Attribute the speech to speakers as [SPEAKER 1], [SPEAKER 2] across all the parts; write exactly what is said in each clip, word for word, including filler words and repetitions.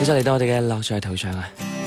[SPEAKER 1] 其實嚟到我哋嘅樂在途上啊！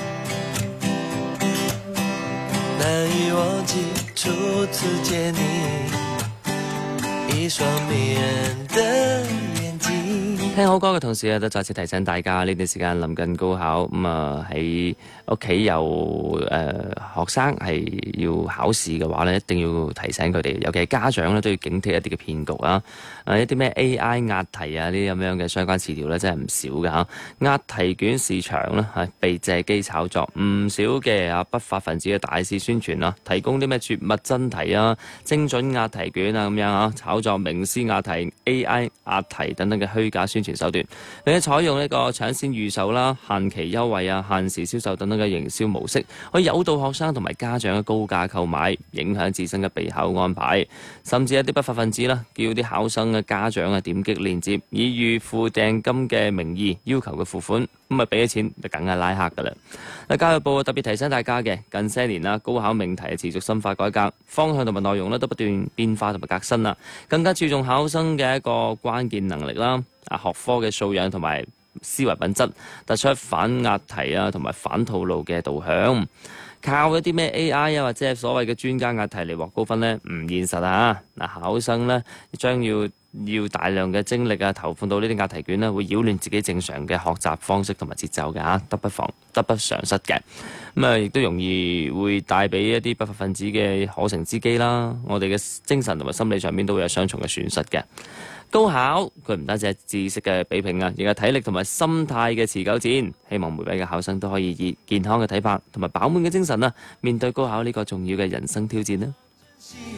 [SPEAKER 2] 難以忘記初次見你，一雙迷人的眼睛。
[SPEAKER 1] 聽好歌嘅同時啊，都再次提醒大家呢段時間臨近高考，咁啊喺屋企有誒、呃、學生係要考試嘅話咧，一定要提醒佢哋，尤其係家長咧都要警惕一啲嘅騙局啊！啊一啲咩 A I 押題啊呢啲咁樣嘅相關詞條咧，真係唔少㗎嚇。押題卷市場咧係被借機炒作，唔少嘅啊不法分子嘅大肆宣傳啊，提供啲咩絕密真題啊、精準押題卷啊咁樣啊，炒作名師押題、A I 押題等等嘅虛假宣傳手段，並且採用呢個搶先預售啦、限期優惠啊、限時銷售等等嘅營銷模式，可以誘導學生同埋家長嘅高價購買，影響自身嘅備考安排。甚至一啲不法分子啦，叫啲考生嘅家長啊點擊鏈接，以預付訂金嘅名義要求佢付款，咁啊俾咗錢就梗係拉黑噶啦。嗱，教育部特別提醒大家嘅，近些年啦，高考命題持續深化改革，方向同埋內容咧都不斷變化同埋革新啦，更加注重考生嘅一個關鍵能力啦。啊，學科嘅素養同埋思維品質，突出反押題啊同埋反套路嘅導向，靠一啲咩 A I 啊或者係所謂嘅專家押題嚟獲高分呢，唔現實啊！嗱，考生呢將要要大量嘅精力啊投放到呢啲押題卷呢，會擾亂自己正常嘅學習方式同埋節奏嘅嚇，得不妨得不償失嘅。咁啊，亦都容易會帶俾一啲不法分子嘅可乘之機啦。我哋嘅精神同埋心理上面都會有雙重嘅損失嘅。高考佢唔單止係知識嘅比拼啊，亦係體力同埋心態嘅持久戰。希望每位嘅考生都可以以健康嘅體魄同埋飽滿嘅精神啊，面對高考呢個重要嘅人生挑戰啦。